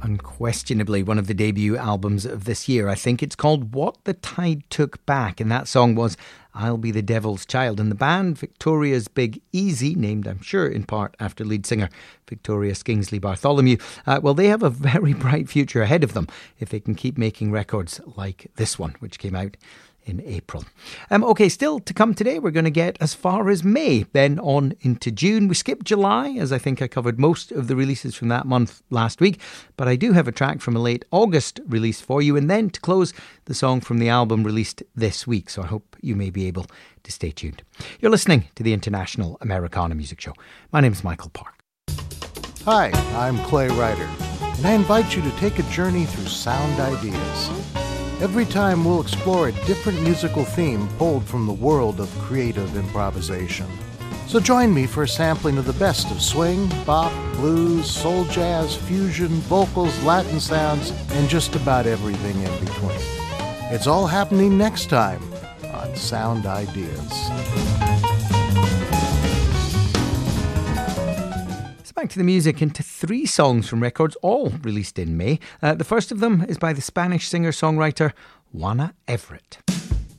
Unquestionably one of the debut albums of this year. I think it's called What the Tide Took Back, and that song was I'll Be the Devil's Child. And the band, Victoria's Big Easy, named I'm sure in part after lead singer Victoria Skingsley Bartholomew, well, they have a very bright future ahead of them if they can keep making records like this one, which came out in April. OK, still to come today, we're going to get as far as May, then on into June. We skipped July, as I think I covered most of the releases from that month last week, but I do have a track from a late August release for you, and then to close, the song from the album released this week, so I hope you may be able to stay tuned. You're listening to the International Americana Music Show. My name's Michael Park. Hi, I'm Clay Ryder, and I invite you to take a journey through sound ideas. Every time we'll explore a different musical theme pulled from the world of creative improvisation. So join me for a sampling of the best of swing, bop, blues, soul jazz, fusion, vocals, Latin sounds, and just about everything in between. It's all happening next time on Sound Ideas. Back to the music, into 3 songs from records, all released in May. The first of them is by the Spanish singer-songwriter Juana Everett.